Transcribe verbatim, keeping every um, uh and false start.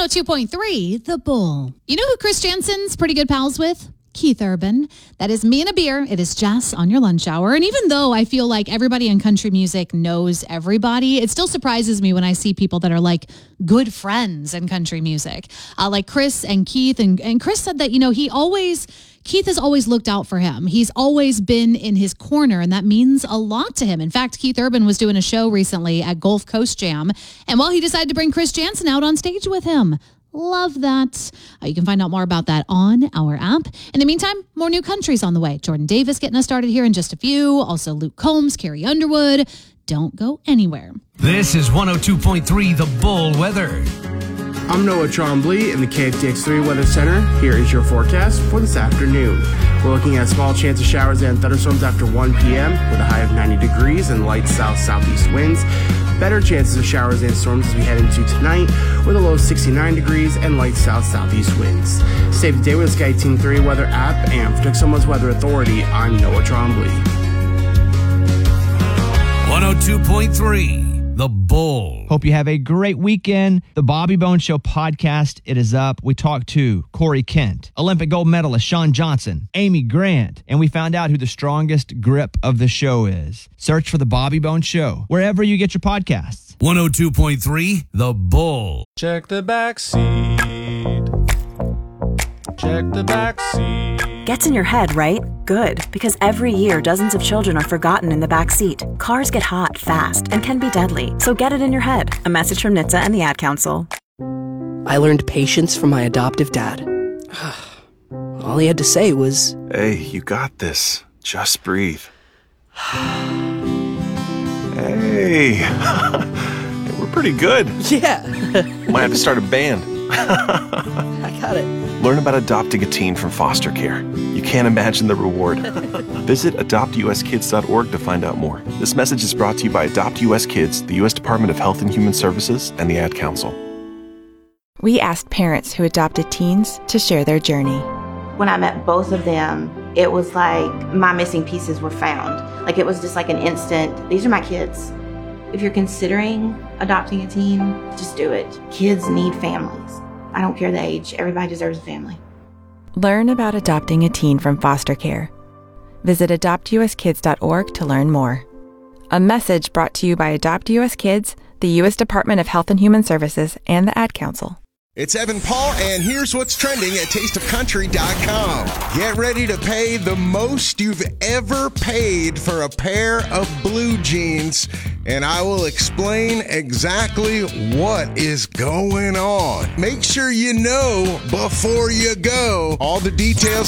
two point three, The Bull. You know who Chris Jansen's pretty good pals with? Keith Urban. That is Me and a Beer. It is Jess on your lunch hour. And even though I feel like everybody in country music knows everybody, it still surprises me when I see people that are like good friends in country music. Uh, like Chris and Keith. And, and Chris said that, you know, he always... Keith has always looked out for him. He's always been in his corner, and that means a lot to him. In fact, Keith Urban was doing a show recently at Gulf Coast Jam, and well, he decided to bring Chris Jansen out on stage with him. Love that. Uh, you can find out more about that on our app. In the meantime, more new countries on the way. Jordan Davis getting us started here in just a few. Also Luke Combs, Carrie Underwood. Don't go anywhere. This is one oh two point three The Bull weather. I'm Noah Trombley in the K F D X three Weather Center. Here is your forecast for this afternoon. We're looking at small chance of showers and thunderstorms after one p.m. with a high of ninety degrees and light south-southeast winds. Better chances of showers and storms as we head into tonight with a low of sixty-nine degrees and light south-southeast winds. Save the day with the Sky Team three Weather app, and for Texoma's Weather Authority, I'm Noah Trombley. one oh two point three The Bull. Hope you have a great weekend. The Bobby Bones Show podcast, it is up. We talked to Corey Kent, Olympic gold medalist Shawn Johnson, Amy Grant, and we found out who the strongest grip of the show is. Search for The Bobby Bones Show wherever you get your podcasts. one oh two point three The Bull. Check the back seat. Check the back seat. Gets in your head, right? Good, because every year dozens of children are forgotten in the back seat. Cars get hot fast and can be deadly, so get it in your head. A message from N H T S A and the Ad Council. I learned patience from my adoptive dad. All he had to say was, "Hey, you got this. Just breathe." Hey, we're pretty good. Yeah. Might have to start a band. I got it. Learn about adopting a teen from foster care. You can't imagine the reward. Visit adopt u s kids dot org to find out more. This message is brought to you by Adopt U S Kids, the U S Department of Health and Human Services, and the Ad Council. We asked parents who adopted teens to share their journey. When I met both of them, it was like my missing pieces were found. Like it was just like an instant, these are my kids. If you're considering adopting a teen, just do it. Kids need families. I don't care the age. Everybody deserves a family. Learn about adopting a teen from foster care. Visit adopt u s kids dot org to learn more. A message brought to you by Adopt U S Kids, the U S Department of Health and Human Services, and the Ad Council. It's Evan Paul, and here's what's trending at taste of country dot com. Get ready to pay the most you've ever paid for a pair of blue jeans, and I will explain exactly what is going on. Make sure you know before you go. All the details